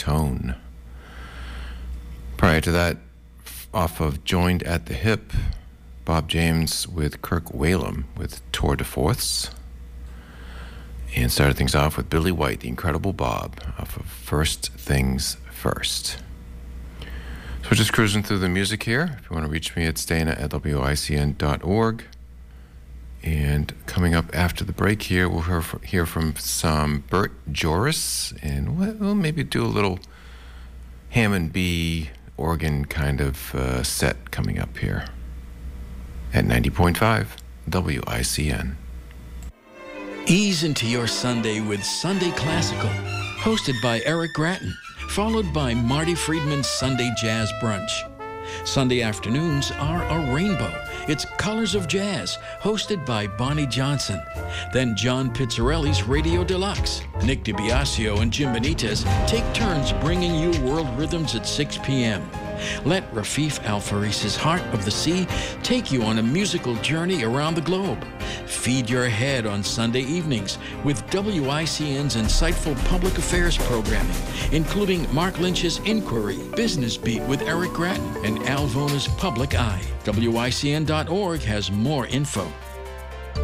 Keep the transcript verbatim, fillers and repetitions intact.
Tone. Prior to that, off of Joined at the Hip, Bob James with Kirk Whalum with Tour de Force. And started things off with Billy White, the Incredible Bob, off of First Things First. So we're just cruising through the music here. If you want to reach me, it's Dana at W I C N dot org. And coming up after the break here, we'll hear, hear from some Bert Joris, and we'll maybe do a little Hammond B organ kind of uh, set coming up here at ninety point five W I C N. Ease into your Sunday with Sunday Classical, hosted by Eric Gratton, followed by Marty Friedman's Sunday Jazz Brunch. Sunday afternoons are a rainbow. It's Colors of Jazz, hosted by Bonnie Johnson. Then John Pizzarelli's Radio Deluxe. Nick DiBiasio and Jim Benitez take turns bringing you world rhythms at six p.m. Let Rafif Al-Faris's Heart of the Sea take you on a musical journey around the globe. Feed your head on Sunday evenings with W I C N's insightful public affairs programming, including Mark Lynch's Inquiry, Business Beat with Eric Gratton, and Al Vona's Public Eye. W I C N dot org has more info.